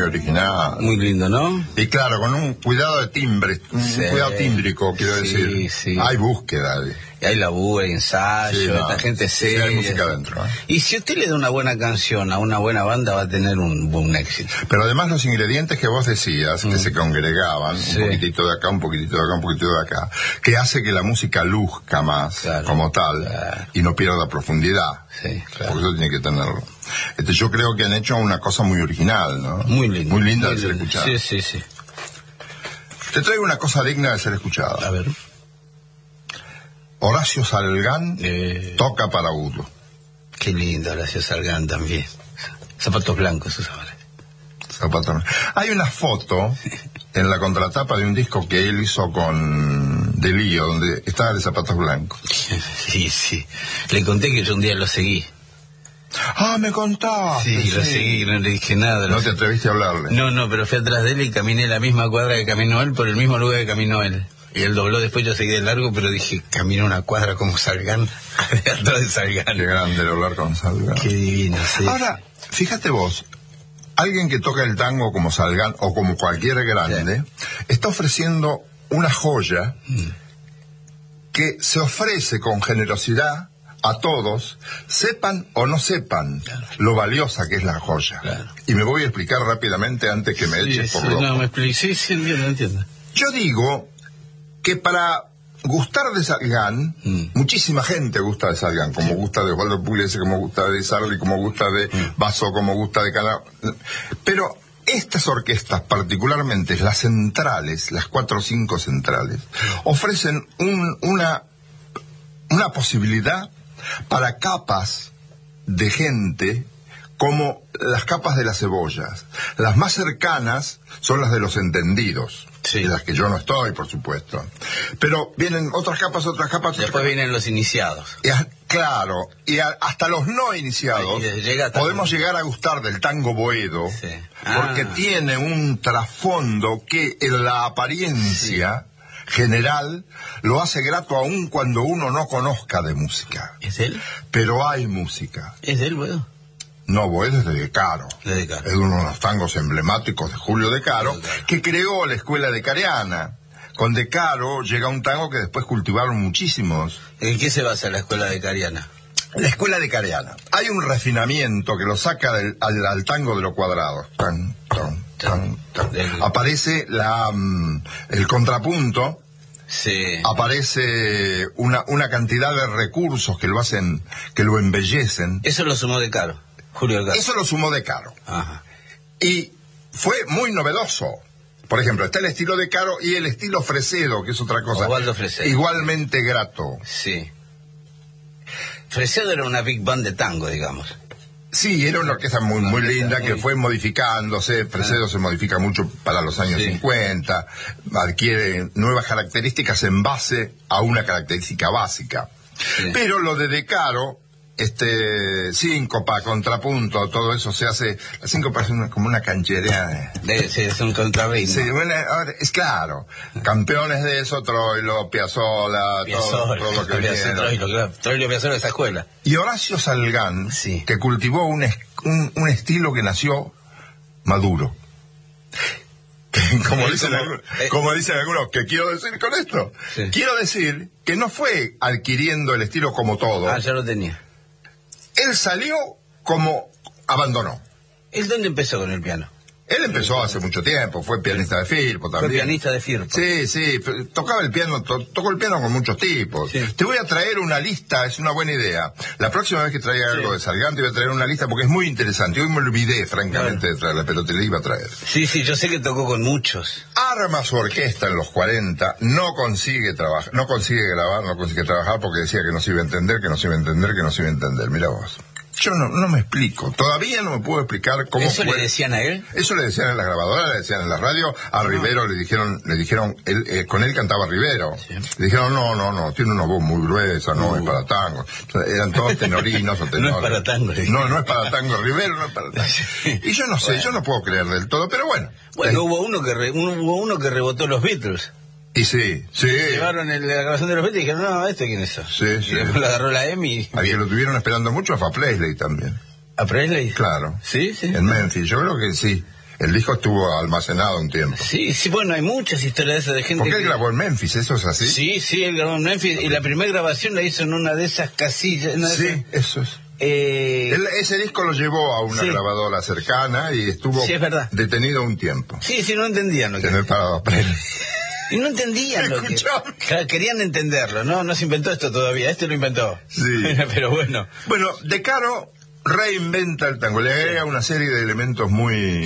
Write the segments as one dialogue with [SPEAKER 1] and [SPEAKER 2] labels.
[SPEAKER 1] original.
[SPEAKER 2] Muy lindo, ¿no?
[SPEAKER 1] Y claro, con un cuidado de timbre, un cuidado tímbrico, quiero decir.
[SPEAKER 2] Sí.
[SPEAKER 1] Hay búsqueda.
[SPEAKER 2] Y hay laburo, hay ensayo, esta gente seria.
[SPEAKER 1] Hay música adentro.
[SPEAKER 2] Y si usted le da una buena canción a una buena banda, va a tener un éxito.
[SPEAKER 1] Pero además los ingredientes que vos decías, que se congregaban, un poquitito de acá, un poquitito de acá, un poquitito de acá, que hace que la música luzca más, como tal, y no pierda profundidad.
[SPEAKER 2] Sí, claro.
[SPEAKER 1] Porque eso tiene que tenerlo. Yo creo que han hecho una cosa muy original, ¿no?
[SPEAKER 2] Muy linda.
[SPEAKER 1] Muy linda de ser escuchada.
[SPEAKER 2] Sí.
[SPEAKER 1] Te traigo una cosa digna de ser escuchada.
[SPEAKER 2] A ver.
[SPEAKER 1] Horacio Salgán toca para Udo.
[SPEAKER 2] Qué lindo, Horacio Salgán también. Zapatos blancos usaba.
[SPEAKER 1] Hay una foto en la contratapa de un disco que él hizo con Delío, donde estaba de zapatos blancos.
[SPEAKER 2] Sí. Le conté que yo un día lo seguí.
[SPEAKER 1] Ah, me contaste.
[SPEAKER 2] Sí, lo seguí, no le dije nada.
[SPEAKER 1] ¿No te atreviste a hablarle?
[SPEAKER 2] No, pero fui atrás de él y caminé la misma cuadra que caminó él por el mismo lugar que caminó él. Y él dobló, después yo seguí de largo, pero dije, camino una cuadra como Salgán, atrás de Salgán.
[SPEAKER 1] Qué grande el hablar con Salgán.
[SPEAKER 2] Qué divino, sí.
[SPEAKER 1] Ahora, fíjate vos, alguien que toca el tango como Salgán, o como cualquier grande, está ofreciendo una joya que se ofrece con generosidad a todos, sepan o no sepan lo valiosa que es la joya.
[SPEAKER 2] Claro.
[SPEAKER 1] Y me voy a explicar rápidamente antes que me eches por loco.
[SPEAKER 2] No, me expliqué, sí, entiendo.
[SPEAKER 1] Yo digo que para gustar de Salgán, muchísima gente gusta de Salgán, como gusta de Osvaldo Pugliese, como gusta de Sarli, como gusta de Basso, como gusta de Cana. Pero estas orquestas, particularmente las centrales, las 4 o 5 centrales, ofrecen una posibilidad para capas de gente como las capas de las cebollas. Las más cercanas son las de los entendidos, de las que yo no estoy, por supuesto. Pero vienen otras capas.
[SPEAKER 2] Después vienen los iniciados.
[SPEAKER 1] Claro, y hasta los no iniciados podemos llegar a gustar del tango boedo, porque tiene un trasfondo que en la apariencia general lo hace grato aún cuando uno no conozca de música.
[SPEAKER 2] ¿Es él?
[SPEAKER 1] Pero hay música.
[SPEAKER 2] ¿Es él, Boedo?
[SPEAKER 1] No, Boedo es de De Caro.
[SPEAKER 2] Es
[SPEAKER 1] uno de los tangos emblemáticos de Julio De Caro, que creó la escuela de Cariana. Con De Caro llega un tango que después cultivaron muchísimos.
[SPEAKER 2] ¿En qué se basa la escuela de Cariana?
[SPEAKER 1] La escuela de Cariana. Hay un refinamiento que lo saca al tango de los cuadrados. Aparece el contrapunto.
[SPEAKER 2] Sí.
[SPEAKER 1] Aparece una cantidad de recursos que lo hacen, que lo embellecen.
[SPEAKER 2] Eso lo sumó De Caro, Julio De Caro.
[SPEAKER 1] Eso lo sumó De Caro.
[SPEAKER 2] Ajá.
[SPEAKER 1] Y fue muy novedoso. Por ejemplo, está el estilo De Caro y el estilo Fresedo, que es otra cosa.
[SPEAKER 2] Osvaldo Fresedo.
[SPEAKER 1] Igualmente grato.
[SPEAKER 2] Sí. Fresedo era una big band de tango, digamos.
[SPEAKER 1] Sí, era una orquesta muy linda que fue modificándose. Fresedo se modifica mucho para los años 50, adquiere nuevas características en base a una característica básica. Sí. Pero lo de Caro, síncopa, contrapunto, todo eso se hace. La síncopa es como una cancherea.
[SPEAKER 2] Sí, es un contrarritmo.
[SPEAKER 1] Sí, bueno, es claro. Campeones de eso, Troilo, Piazzolla, todo lo que viene.
[SPEAKER 2] Troilo, Piazzolla, esa escuela.
[SPEAKER 1] Y Horacio Salgán, que cultivó un estilo que nació maduro. Como dicen algunos, ¿qué quiero decir con esto? Sí. Quiero decir que no fue adquiriendo el estilo como todo.
[SPEAKER 2] Ya lo tenía.
[SPEAKER 1] Él salió como abandonó.
[SPEAKER 2] ¿Él dónde empezó con el piano?
[SPEAKER 1] Él empezó hace mucho tiempo, fue pianista de Firpo también.
[SPEAKER 2] Fue pianista de Firpo.
[SPEAKER 1] Sí, tocaba el piano, tocó el piano con muchos tipos. Sí. Te voy a traer una lista, es una buena idea. La próxima vez que traiga algo de Salgán te voy a traer una lista porque es muy interesante. Hoy me olvidé, francamente, de traerla, pero te la iba a traer.
[SPEAKER 2] Sí, yo sé que tocó con muchos.
[SPEAKER 1] Arma su orquesta en los 40, no consigue trabajar, no consigue grabar, no consigue trabajar porque decía que no se iba a entender, Mira vos. Yo no me explico, todavía no me puedo explicar cómo
[SPEAKER 2] ¿Eso le decían a él?
[SPEAKER 1] Eso le decían en las grabadoras, le decían en la radio, a Rivero le dijeron, con él cantaba Rivero. Sí. Le dijeron, no, tiene una voz muy gruesa, no es para tango. Eran todos tenorinos o tenores.
[SPEAKER 2] No es para tango.
[SPEAKER 1] No es para tango, Rivero no es para tango. Y yo no sé, yo no puedo creer del todo, pero bueno.
[SPEAKER 2] Bueno, hubo uno que rebotó los Beatles.
[SPEAKER 1] Y sí.
[SPEAKER 2] Llevaron la grabación de los Beatles y dijeron, no, ¿quién es eso?
[SPEAKER 1] Sí.
[SPEAKER 2] Y después lo agarró la EMI.
[SPEAKER 1] Al que lo tuvieron esperando mucho fue a Presley también.
[SPEAKER 2] ¿A Presley?
[SPEAKER 1] Claro.
[SPEAKER 2] Sí.
[SPEAKER 1] En Memphis, yo creo que sí. El disco estuvo almacenado un tiempo.
[SPEAKER 2] Sí, sí, bueno, hay muchas historias de esas de gente.
[SPEAKER 1] Porque él grabó en Memphis, ¿eso es así?
[SPEAKER 2] Sí, sí, él grabó en Memphis y la primera grabación la hizo en una de esas casillas.
[SPEAKER 1] Sí, eso es. Ese disco lo llevó a una grabadora cercana y estuvo detenido un tiempo.
[SPEAKER 2] Sí, sí, no entendían lo que...
[SPEAKER 1] Tener parado a pleno.
[SPEAKER 2] Y no entendían lo que... Querían entenderlo, ¿no? No se inventó esto todavía, este lo inventó.
[SPEAKER 1] Sí.
[SPEAKER 2] Pero bueno.
[SPEAKER 1] Bueno, De Caro reinventa el tango, le agrega una serie de elementos muy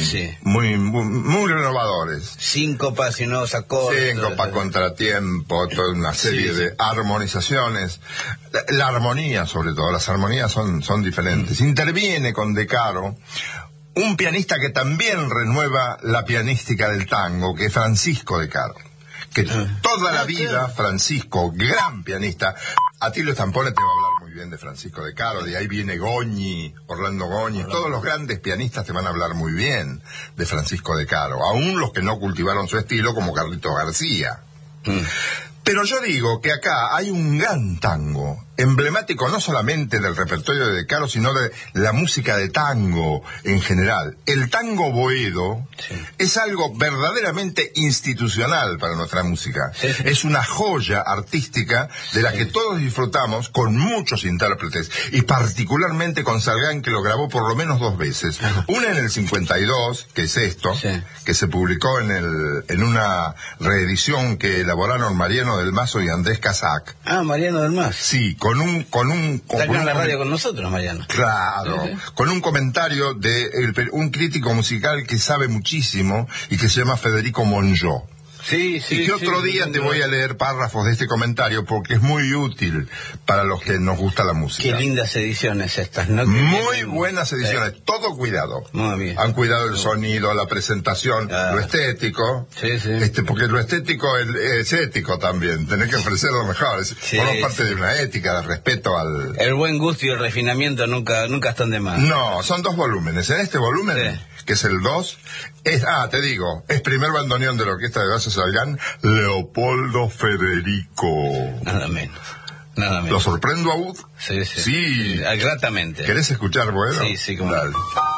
[SPEAKER 1] renovadores.
[SPEAKER 2] Síncopas y nuevos acordes.
[SPEAKER 1] Síncopa, contratiempo, toda una serie de armonizaciones. La armonía, sobre todo, las armonías son diferentes. Interviene con De Caro un pianista que también renueva la pianística del tango, que es Francisco De Caro. Que toda la vida, Francisco, gran pianista, Atilio Stampone te va a hablar muy bien de Francisco De Caro, de ahí viene Goñi, Orlando Goñi, todos los grandes pianistas te van a hablar muy bien de Francisco De Caro, aún los que no cultivaron su estilo como Carlitos García. Pero yo digo que acá hay un gran tango, emblemático no solamente del repertorio de Caro, sino de la música de tango en general. El tango boedo es algo verdaderamente institucional para nuestra música. Es una joya artística de la que todos disfrutamos con muchos intérpretes, y particularmente con Salgán, que lo grabó por lo menos 2 veces. Una en el 52, que es esto, que se publicó en una reedición que elaboraron Mariano del Mazo y Andrés Casac.
[SPEAKER 2] Ah, Mariano del Mazo.
[SPEAKER 1] Sí, con
[SPEAKER 2] está acá en la radio con nosotros, Mariano.
[SPEAKER 1] Claro, con un comentario de un crítico musical que sabe muchísimo y que se llama Federico Monjó.
[SPEAKER 2] Sí, sí.
[SPEAKER 1] Y que otro día te voy a leer párrafos de este comentario porque es muy útil para los que nos gusta la música.
[SPEAKER 2] Qué lindas ediciones estas, ¿no?
[SPEAKER 1] Muy buenas ediciones, todo cuidado.
[SPEAKER 2] Muy bien.
[SPEAKER 1] Han cuidado el sonido, la presentación, lo estético.
[SPEAKER 2] Sí, sí.
[SPEAKER 1] Porque lo estético es ético también, tener que ofrecer lo mejor. Forma parte de una ética, de respeto al...
[SPEAKER 2] El buen gusto y el refinamiento nunca están de más.
[SPEAKER 1] No, son 2 volúmenes. En este volumen, que es el 2, te digo, es primer bandoneón de la Orquesta de Horacio Salgán, Leopoldo Federico.
[SPEAKER 2] Nada menos. Nada menos.
[SPEAKER 1] ¿Lo sorprendo, Aud?
[SPEAKER 2] Sí. Gratamente.
[SPEAKER 1] ¿Querés escuchar, bueno?
[SPEAKER 2] Sí, como...
[SPEAKER 1] Dale.